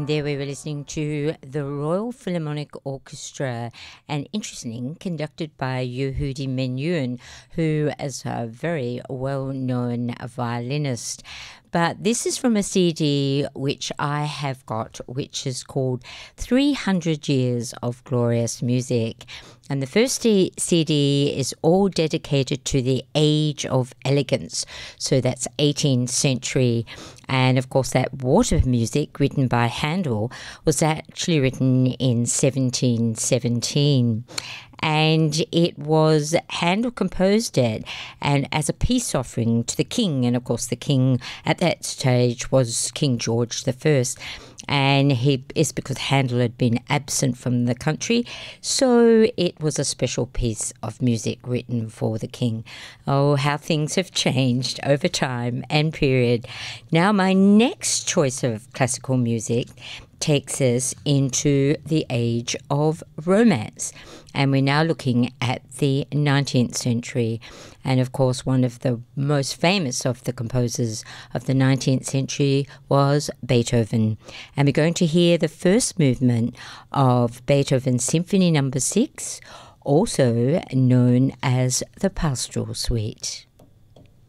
And there we were listening to the Royal Philharmonic Orchestra, and interesting, conducted by Yehudi Menuhin, who is a very well-known violinist. But this is from a CD which I have got, which is called 300 Years of Glorious Music. And the first CD is all dedicated to the Age of Elegance. So that's 18th century. And of course, that Water music written by Handel was actually written in 1717. And it was Handel composed it, and as a peace offering to the king. And of course, the king at that stage was King George I. And it's because Handel had been absent from the country, so it was a special piece of music written for the king. Oh, how things have changed over time and period. Now, my next choice of classical music takes us into the age of romance. And we're now looking at the 19th century. And of course, one of the most famous of the composers of the 19th century was Beethoven. And we're going to hear the first movement of Beethoven's Symphony No. 6, also known as the Pastoral Suite.